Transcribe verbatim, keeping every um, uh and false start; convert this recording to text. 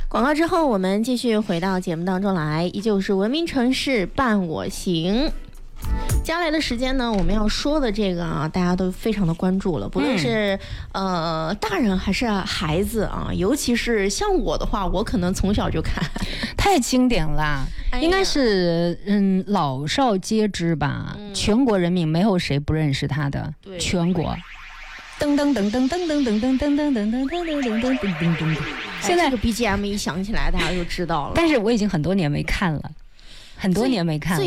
广告之后，我们继续回到节目当中来，依旧是文明城市伴我行。接下来的时间呢，我们要说的这个啊，大家都非常的关注了，不论是、嗯、呃大人还是孩子啊，尤其是像我的话，我可能从小就看， 太经典了，哎、应该是嗯老少皆知吧、嗯，全国人民没有谁不认识他的， 对， 全国。噔噔噔噔噔噔噔噔噔噔噔噔噔噔噔噔噔噔， 现在这个 B G M 一响起来，大家就知道了。 但是我已经很多年没看了，很多年没看了。